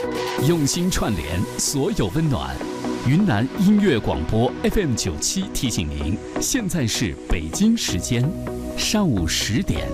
用心串联所有温暖。云南音乐广播 FM97提醒您，现在是北京时间上午10点。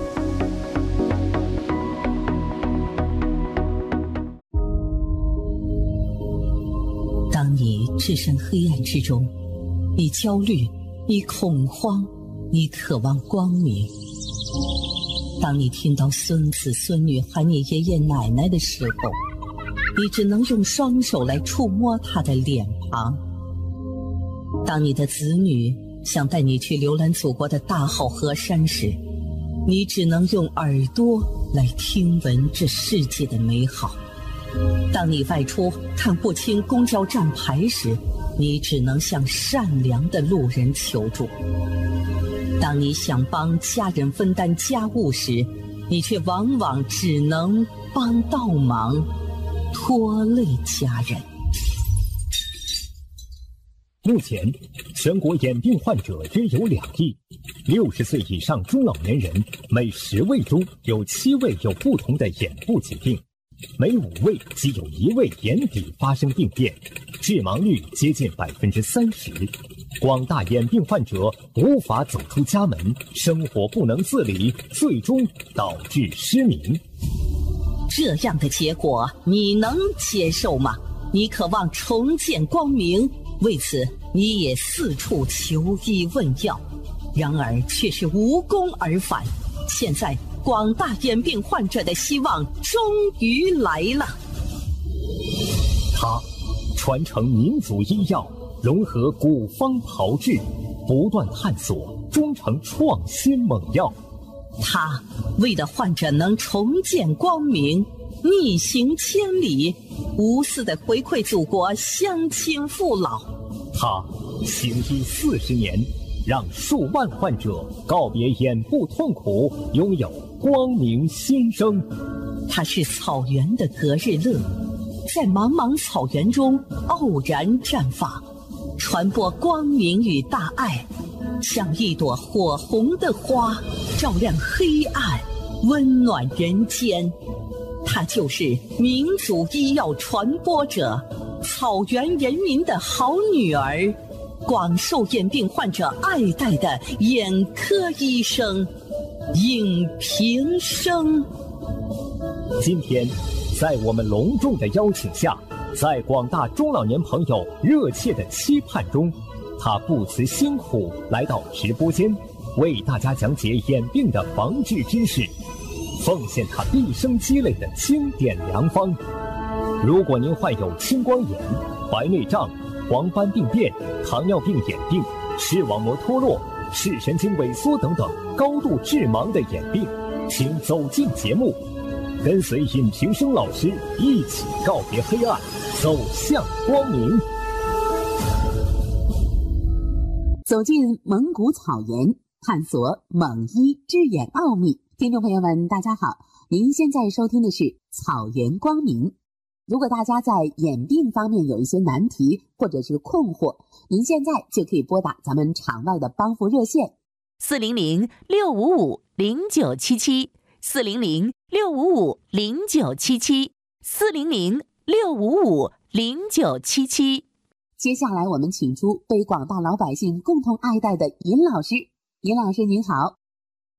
当你置身黑暗之中，你焦虑，你恐慌，你渴望光明。当你听到孙子孙女喊你爷爷奶奶的时候，你只能用双手来触摸他的脸庞。当你的子女想带你去浏览祖国的大好河山时，你只能用耳朵来听闻这世界的美好。当你外出看不清公交站牌时，你只能向善良的路人求助。当你想帮家人分担家务时，你却往往只能帮倒忙，拖累家人。 目前，全国眼病患者约有2亿，60岁以上中老年人每10位中有7位有不同的眼部疾病，每5位即有1位眼底发生病变，致盲率接近30%。广大眼病患者无法走出家门，生活不能自理，最终导致失明。 这样的结果你能接受吗？你渴望重见光明，为此你也四处求医问药，然而却是无功而返。现在广大眼病患者的希望终于来了。 他传承民族医药，融合古方炮制，不断探索，终成创新猛药。 他为了患者能重见光明，逆行千里，无私的回馈祖国乡亲父老。 他行医40年，让数万患者告别眼部痛苦，拥有光明新生。 他是草原的格日乐，在茫茫草原中傲然绽放，传播光明与大爱，像一朵火红的花，照亮黑暗，温暖人间。他就是民族医药传播者，草原人民的好女儿，广受眼病患者爱戴的眼科医生尹平生。 今天，在我们隆重的邀请下，在广大中老年朋友热切的期盼中，他不辞辛苦来到直播间，为大家讲解眼病的防治知识，奉献他毕生积累的经典良方。如果您患有青光眼、白内障、黄斑病变、糖尿病眼病、视网膜脱落、视神经萎缩等等高度致盲的眼病，请走进节目，跟随尹平生老师一起告别黑暗，走向光明。 走进蒙古草原，探索蒙医治眼奥秘。听众朋友们，大家好，您现在收听的是草原光明。如果大家在眼病方面有一些难题或者是困惑，您现在就可以拨打咱们场外的帮扶热线 400-655-0977，400-655-0977。 接下来我们请出被广大老百姓共同爱戴的尹老师。尹老师您好。